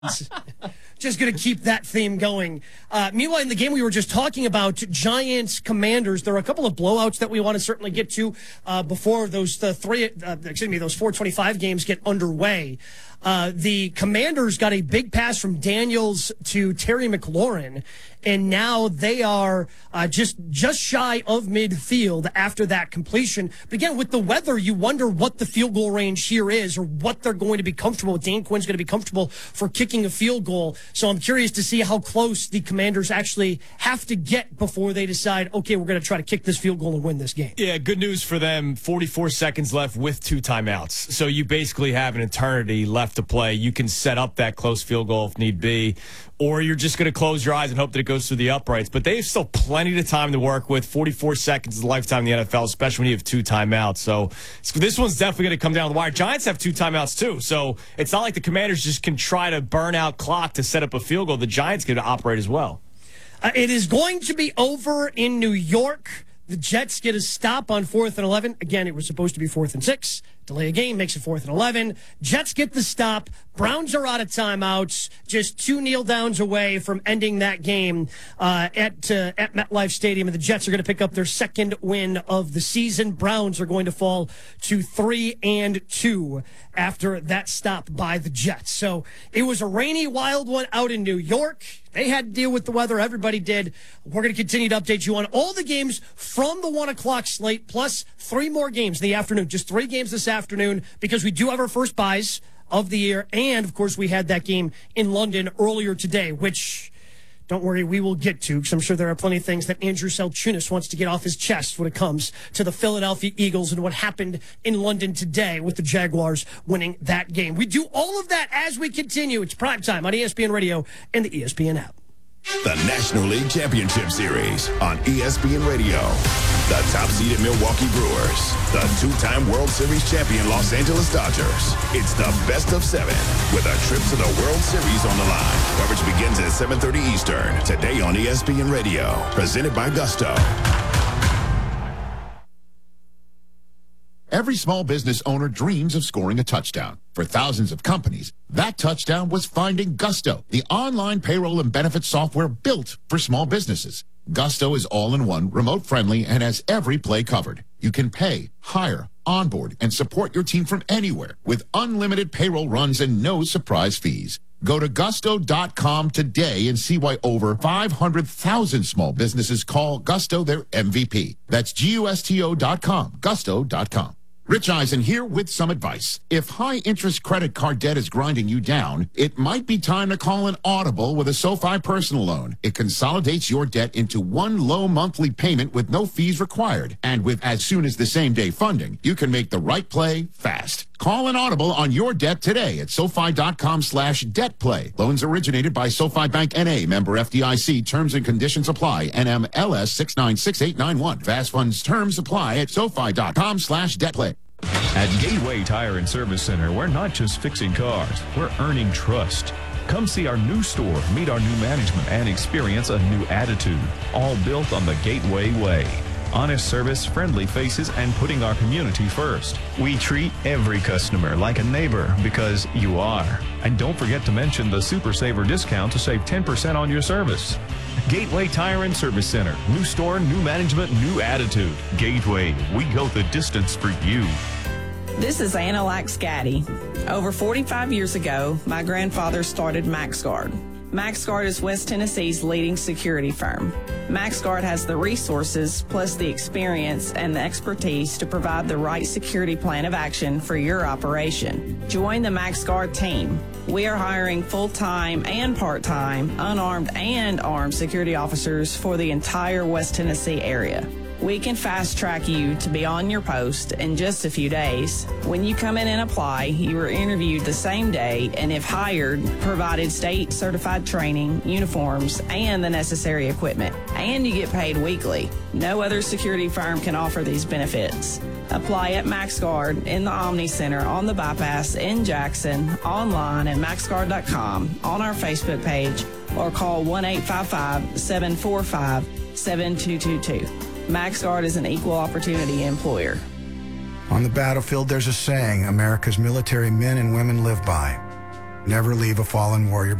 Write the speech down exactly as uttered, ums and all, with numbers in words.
Just going to keep that theme going. Uh, meanwhile, in the game we were just talking about, Giants Commanders, there are a couple of blowouts that we want to certainly get to uh, before those the three, uh, excuse me, those four twenty-five games get underway. Uh, the Commanders got a big pass from Daniels to Terry McLaurin, and now they are uh, just just shy of midfield after that completion. But again, with the weather, you wonder what the field goal range here is, or what they're going to be comfortable with. Dan Quinn's going to be comfortable for kicking a field goal. So I'm curious to see how close the Commanders actually have to get before they decide, okay, we're going to try to kick this field goal and win this game. Yeah, good news for them. forty-four seconds left with two timeouts. So you basically have an eternity left to play. You can set up that close field goal if need be, or you're just going to close your eyes and hope that it goes through the uprights. But they have still plenty of time to work with. forty-four seconds is a lifetime in the N F L, especially when you have two timeouts. So, so this one's definitely going to come down the wire. Giants have two timeouts too. So it's not like the Commanders just can try to burn out clock to set up a field goal. The Giants get to operate as well. Uh, it is going to be over in New York. The Jets get a stop on fourth and eleven. Again, it was supposed to be fourth and six. Delay a game, makes it fourth and eleven. Jets get the stop. Browns are out of timeouts, just two kneel downs away from ending that game uh, at uh, at MetLife Stadium. And the Jets are going to pick up their second win of the season. Browns are going to fall to three and two after that stop by the Jets. So it was a rainy, wild one out in New York. They had to deal with the weather. Everybody did. We're going to continue to update you on all the games from the one o'clock slate, plus three more games in the afternoon. Just three games this afternoon, because we do have our first buys of the year. And, of course, we had that game in London earlier today, which, don't worry, we will get to, because I'm sure there are plenty of things that Andrew Selchunas wants to get off his chest when it comes to the Philadelphia Eagles and what happened in London today with the Jaguars winning that game. We do all of that as we continue. It's primetime on E S P N Radio and the E S P N app. The National League Championship Series on E S P N Radio. The top-seeded Milwaukee Brewers. The two-time World Series champion Los Angeles Dodgers. It's the best of seven with a trip to the World Series on the line. Coverage begins at seven thirty Eastern. Today on E S P N Radio. Presented by Gusto. Every small business owner dreams of scoring a touchdown. For thousands of companies, that touchdown was finding Gusto, the online payroll and benefits software built for small businesses. Gusto is all-in-one, remote-friendly, and has every play covered. You can pay, hire, onboard, and support your team from anywhere with unlimited payroll runs and no surprise fees. Go to gusto dot com today and see why over five hundred thousand small businesses call Gusto their M V P. That's G U S T O dot com, gusto dot com. Rich Eisen here with some advice. If high-interest credit card debt is grinding you down, it might be time to call an Audible with a SoFi personal loan. It consolidates your debt into one low monthly payment with no fees required. And with as soon as the same-day funding, you can make the right play fast. Call an Audible on your debt today at SoFi dot com slash debt play. Loans originated by SoFi Bank N A, member F D I C. Terms and conditions apply. N M L S six nine six eight nine one. Fast funds terms apply at SoFi dot com slash debt play. At Gateway Tire and Service Center, we're not just fixing cars, we're earning trust. Come see our new store, meet our new management, and experience a new attitude, all built on the Gateway way. Honest service, friendly faces, and putting our community first. We treat every customer like a neighbor because you are. And don't forget to mention the Super Saver discount to save ten percent on your service. Gateway Tire and Service Center. New store, new management, new attitude. Gateway, we go the distance for you. This is Anna Laxgatti. Over forty-five years ago, my grandfather started MaxGuard. MaxGuard is West Tennessee's leading security firm. MaxGuard has the resources, plus the experience and the expertise to provide the right security plan of action for your operation. Join the MaxGuard team. We are hiring full-time and part-time, unarmed and armed security officers for the entire West Tennessee area. We can fast-track you to be on your post in just a few days. When you come in and apply, you are interviewed the same day, and if hired, provided state-certified training, uniforms, and the necessary equipment. And you get paid weekly. No other security firm can offer these benefits. Apply at MaxGuard in the Omni Center on the Bypass in Jackson, online at max guard dot com, on our Facebook page, or call one eight five five, seven four five, seven two two two. MaxGuard is an equal opportunity employer. On the battlefield, there's a saying America's military men and women live by. Never leave a fallen warrior